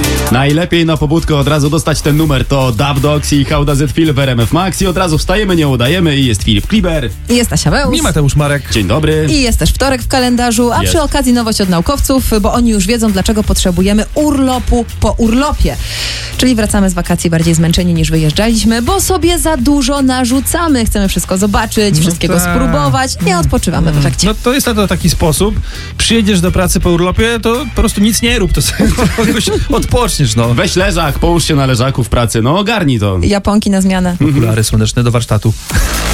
Najlepiej na pobudkę od razu dostać ten numer to Dub Dogs i How Does It Feel w RMF Max i od razu wstajemy, nie udajemy i jest Filip Kliber. I jest Asia Wełs. I Mateusz Marek. Dzień dobry. I jest też wtorek w kalendarzu, a Jest. przy okazji nowość od naukowców, bo oni już wiedzą, dlaczego potrzebujemy urlopu po urlopie. Czyli wracamy z wakacji bardziej zmęczeni niż wyjeżdżaliśmy, bo sobie za dużo narzucamy. Chcemy wszystko zobaczyć, wszystkiego tak. spróbować. Nie odpoczywamy w efekcie. No to jest na to taki sposób. Przyjedziesz do pracy po urlopie, to po prostu nic nie rób, to sobie jakoś odpoczniesz, no. Weź leżak, połóż się na leżaku w pracy, no ogarnij to. Japonki na zmianę. Okulary słoneczne do warsztatu.